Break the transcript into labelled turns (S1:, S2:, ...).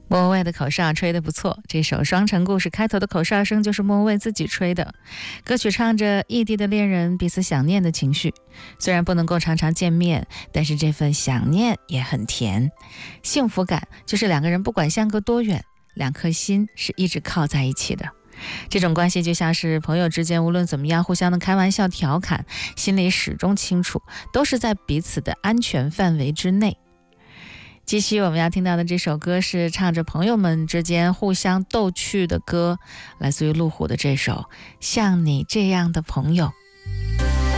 S1: 莫文蔚的口哨吹得不错，这首《双城故事》开头的口哨声就是莫文蔚自己吹的。歌曲唱着异地的恋人彼此想念的情绪，虽然不能够常常见面，但是这份想念也很甜。幸福感就是两个人不管相隔多远，两颗心是一直靠在一起的。这种关系就像是朋友之间，无论怎么样互相的开玩笑调侃，心里始终清楚都是在彼此的安全范围之内。继续我们要听到的这首歌是唱着朋友们之间互相逗趣的歌，来自于路虎的这首《像你这样的朋友》。